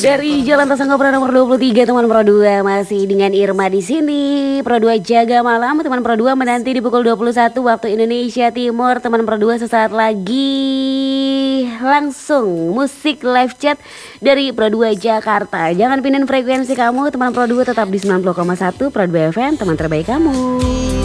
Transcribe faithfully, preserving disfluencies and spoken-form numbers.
Dari Jalan Tasangka Pro nomor dua puluh tiga, teman Pro dua masih dengan Irma di sini. Pro dua jaga malam, teman Pro dua menanti di pukul dua puluh satu waktu Indonesia Timur. Teman Pro dua sesaat lagi langsung musik live chat dari Pro dua Jakarta. Jangan pindahin frekuensi kamu, teman Pro dua tetap di sembilan puluh koma satu Pro dua F M, teman terbaik kamu.